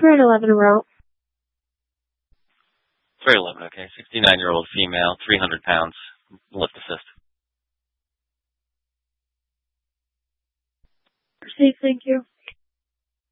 311 route. 311, okay. 69-year-old female, 300 pounds, lift assist. Received, thank you.